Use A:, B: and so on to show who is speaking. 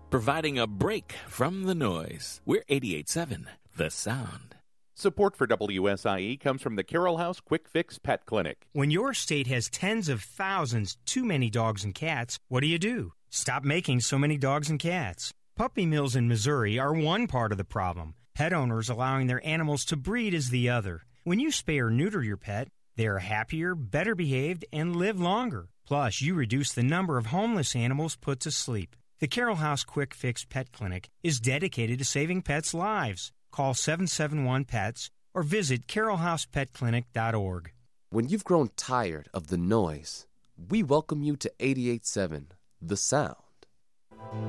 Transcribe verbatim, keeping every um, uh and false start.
A: providing a break from the noise. We're eighty-eight point seven, The Sound.
B: Support for W S I E comes from the Carroll House Quick Fix Pet Clinic.
C: When your state has tens of thousands too many dogs and cats, what do you do? Stop making so many dogs and cats. Puppy mills in Missouri are one part of the problem. Pet owners allowing their animals to breed is the other. When you spay or neuter your pet, they are happier, better behaved, and live longer. Plus, you reduce the number of homeless animals put to sleep. The Carroll House Quick Fix Pet Clinic is dedicated to saving pets' lives. Call seven seven one, P E T S or visit carroll house pet clinic dot org.
D: When you've grown tired of the noise, we welcome you to eighty-eight point seven, The Sound.